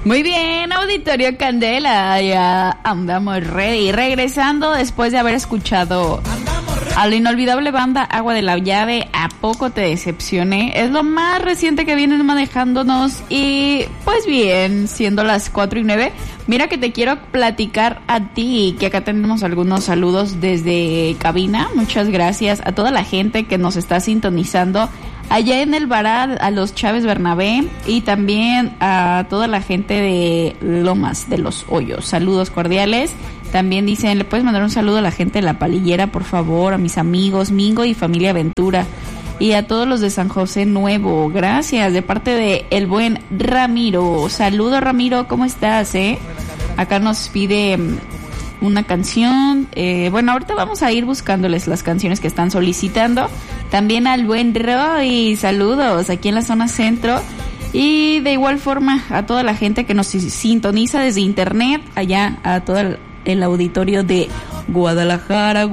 Muy bien, Auditorio Candela, ya andamos ready. Regresando después de haber escuchado a la inolvidable banda Agua de la Llave, ¿A poco te decepcioné? Es lo más reciente que vienen manejándonos y pues bien, siendo las 4:09, mira que te quiero platicar a ti, que acá tenemos algunos saludos desde cabina. Muchas gracias a toda la gente que nos está sintonizando allá en el Baral, a los Chávez Bernabé y también a toda la gente de Lomas de los Hoyos. Saludos cordiales. También dicen, ¿le puedes mandar un saludo a la gente de La Palillera, por favor? A mis amigos Mingo y familia Ventura. Y a todos los de San José Nuevo. Gracias, de parte de el buen Ramiro. Saludos, Ramiro, ¿cómo estás, Acá nos pide una canción. Bueno, ahorita vamos a ir buscándoles las canciones que están solicitando. También al buen Roy, saludos, aquí en la zona centro. Y de igual forma a toda la gente que nos sintoniza desde internet, allá a todo el auditorio de Guadalajara.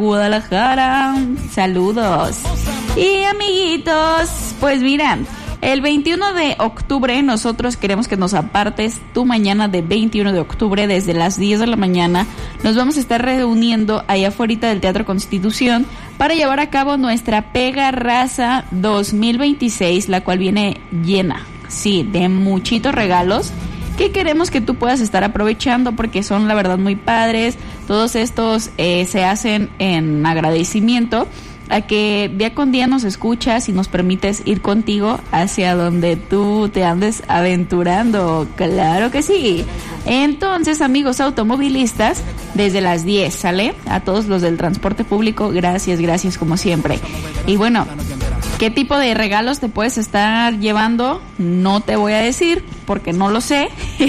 Saludos. Y amiguitos, pues mira, el 21 de octubre nosotros queremos que nos apartes tu mañana de 21 de octubre desde las 10 de la mañana. Nos vamos a estar reuniendo allá afuera del Teatro Constitución para llevar a cabo nuestra Pega Raza 2026, la cual viene llena, sí, de muchitos regalos que queremos que tú puedas estar aprovechando porque son la verdad muy padres. Todos estos se hacen en agradecimiento a que día con día nos escuchas y nos permites ir contigo hacia donde tú te andes aventurando. Claro que sí. Entonces, amigos automovilistas, desde las 10, ¿sale? A todos los del transporte público, gracias como siempre. Y bueno, ¿qué tipo de regalos te puedes estar llevando? No te voy a decir porque no lo sé.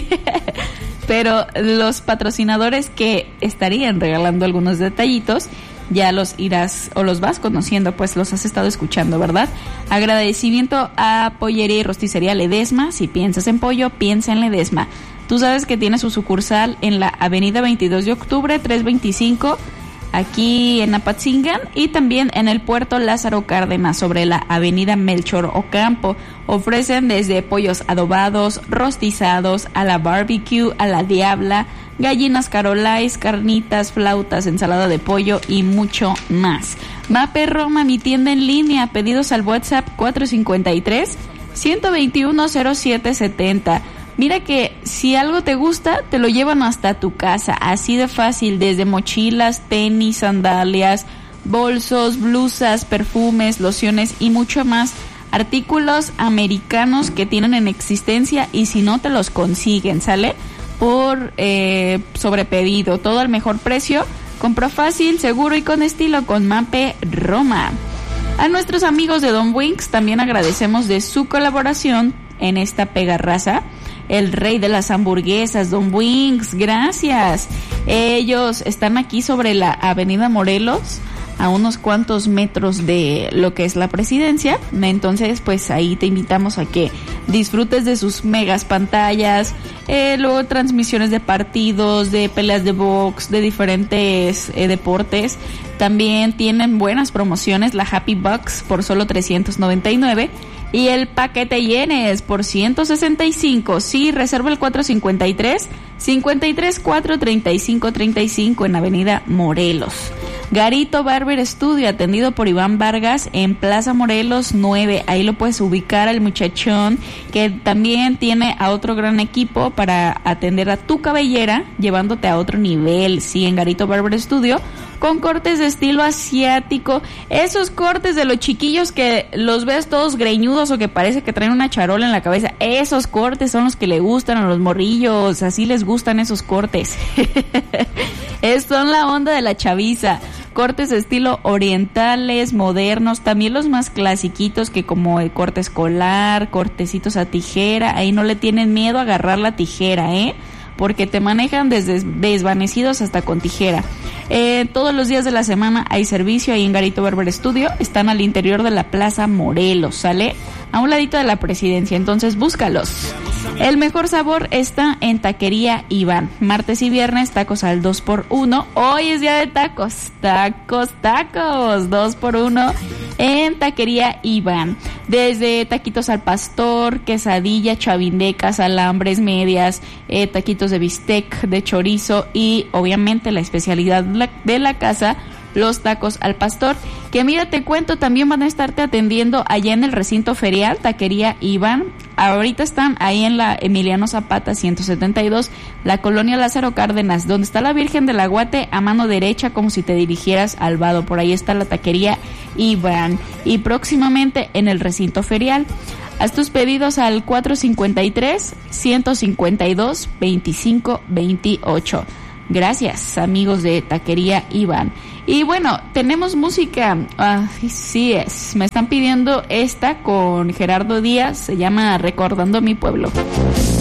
Pero los patrocinadores que estarían regalando algunos detallitos ya los irás o los vas conociendo, pues los has estado escuchando, ¿verdad? Agradecimiento a Pollería y Rosticería Ledesma. Si piensas en pollo, piensa en Ledesma. Tú sabes que tiene su sucursal en la avenida 22 de octubre, 325, aquí en Apatzingan, y también en el puerto Lázaro Cárdenas, sobre la avenida Melchor Ocampo. Ofrecen desde pollos adobados, rostizados, a la barbecue, a la diabla, gallinas carolais, carnitas, flautas, ensalada de pollo y mucho más. Mape Roma, mi tienda en línea. Pedidos al WhatsApp 453-121-0770. Mira que si algo te gusta, te lo llevan hasta tu casa, así de fácil, desde mochilas, tenis, sandalias, bolsos, blusas, perfumes, lociones y mucho más. Artículos americanos que tienen en existencia y si no te los consiguen, ¿sale? Por sobrepedido, todo al mejor precio. Compra fácil, seguro y con estilo con Mape Roma. A nuestros amigos de Don Wings también agradecemos de su colaboración en esta Pega Raza. El rey de las hamburguesas, Don Wings, gracias. Ellos están aquí sobre la avenida Morelos, a unos cuantos metros de lo que es la presidencia. Entonces pues ahí te invitamos a que disfrutes de sus megas pantallas, luego transmisiones de partidos, de peleas de box, de diferentes deportes. También tienen buenas promociones, la Happy Box por solo 399 y el paquete yenes por 165. Sí, reserva el 453-435-3535 en avenida Morelos. Garito Barber Studio, atendido por Iván Vargas en Plaza Morelos 9. Ahí lo puedes ubicar al muchachón, que también tiene a otro gran equipo para atender a tu cabellera, llevándote a otro nivel. Sí, en Garito Barber Studio, con cortes de estilo asiático. Esos cortes de los chiquillos que los ves todos greñudos o que parece que traen una charola en la cabeza. Esos cortes son los que le gustan a los morrillos. Así les gustan esos cortes. Son la onda de la chaviza. Cortes de estilo orientales, modernos, también los más clasiquitos, que como el corte escolar, cortecitos a tijera. Ahí no le tienen miedo a agarrar la tijera, porque te manejan desde desvanecidos hasta con tijera. Todos los días de la semana hay servicio ahí en Garito Barber Studio. Están al interior de la Plaza Morelos, ¿sale? A un ladito de la presidencia, entonces búscalos. El mejor sabor está en Taquería Iván. Martes y viernes, tacos al 2x1. Hoy es día de tacos. Tacos, 2x1. en Taquería Iván. Desde taquitos al pastor, quesadilla, chavindecas, alambres, medias, taquitos de bistec, de chorizo y obviamente la especialidad de la casa, los tacos al pastor, que mira, te cuento, también van a estarte atendiendo allá en el recinto ferial, Taquería Iván. Ahorita están ahí en la Emiliano Zapata 172, la colonia Lázaro Cárdenas, donde está la Virgen del Aguate, a mano derecha, como si te dirigieras al vado. Por ahí está la Taquería Iván. Y próximamente en el recinto ferial. Haz tus pedidos al 453-152-2528. Gracias, amigos de Taquería Iván. Y bueno, tenemos música. Sí es. Me están pidiendo esta con Gerardo Díaz. Se llama Recordando mi Pueblo.